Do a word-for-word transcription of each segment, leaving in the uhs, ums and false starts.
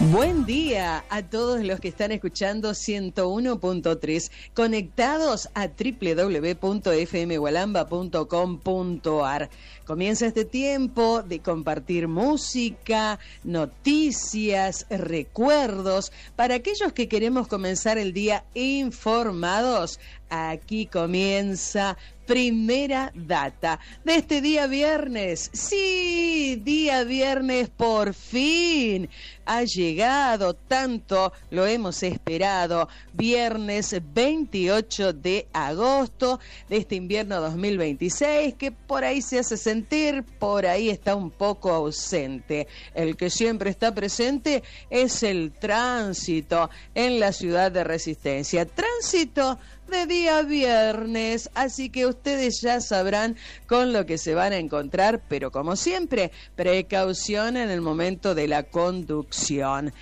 Buen día a todos los que están escuchando ciento uno punto tres, conectados a doble u doble u doble u punto f m gualamba punto com punto a r. Comienza este tiempo de compartir música, noticias, recuerdos. Para aquellos que queremos comenzar el día informados, aquí comienza Primera Data de este día viernes. Sí, día viernes, por fin ha llegado, tanto lo hemos esperado. Viernes veintiocho de agosto de este invierno dos mil veintiséis, que por ahí se hace sentir, por ahí está un poco ausente. El que siempre está presente es el tránsito en la ciudad de Resistencia. Tránsito de día viernes, así que ustedes ya sabrán con lo que se van a encontrar, pero como siempre, precaución en el momento de la conducción.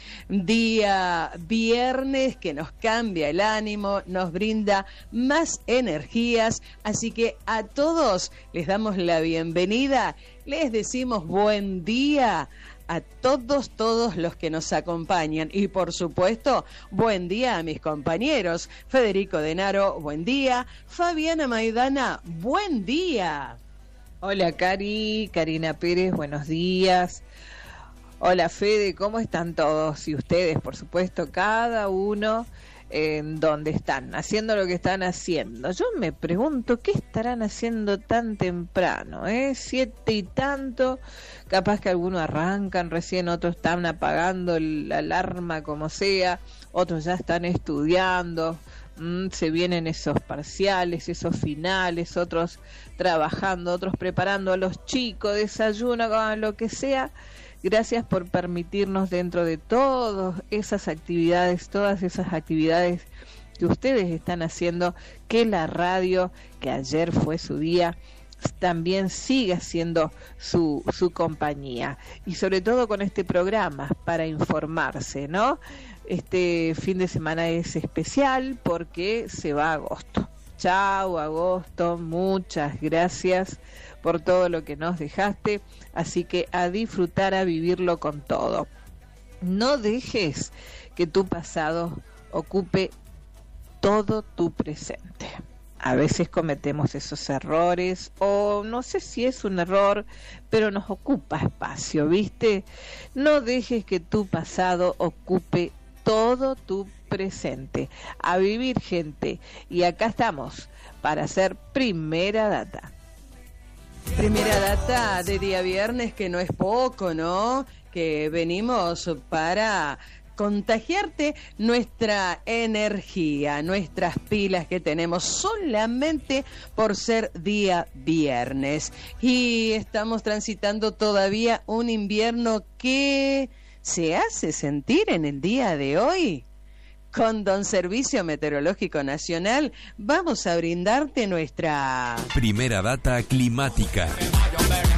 Día viernes que nos cambia el ánimo, nos brinda más energías, así que a todos les damos la bienvenida, les decimos buen día a todos, todos los que nos acompañan. Y por supuesto, buen día a mis compañeros. Federico Denaro, buen día. Fabiana Maidana, buen día. Hola Cari, Karina Pérez, buenos días. Hola Fede, ¿cómo están todos? Y ustedes, por supuesto, cada uno en donde están, haciendo lo que están haciendo. Yo me pregunto, ¿qué estarán haciendo tan temprano? ¿Eh? Siete y tanto, capaz que algunos arrancan recién, otros están apagando la alarma como sea, otros ya están estudiando, mm, se vienen esos parciales, esos finales, otros trabajando, otros preparando a los chicos, desayuno, lo que sea. Gracias por permitirnos, dentro de todas esas actividades, todas esas actividades que ustedes están haciendo, que la radio, que ayer fue su día, también siga siendo su, su compañía. Y sobre todo con este programa para informarse, ¿no? Este fin de semana es especial porque se va agosto. Chao, agosto, muchas gracias por todo lo que nos dejaste, así que a disfrutar, a vivirlo con todo. No dejes que tu pasado ocupe todo tu presente. A veces cometemos esos errores, o no sé si es un error, pero nos ocupa espacio, ¿viste? No dejes que tu pasado ocupe todo tu presente. A vivir, gente, y acá estamos para hacer Primera Data. Primera Data de día viernes, que no es poco, ¿no? Que venimos para contagiarte nuestra energía, nuestras pilas que tenemos solamente por ser día viernes. Y estamos transitando todavía un invierno que se hace sentir en el día de hoy. Con Don Servicio Meteorológico Nacional vamos a brindarte nuestra Primera Data climática.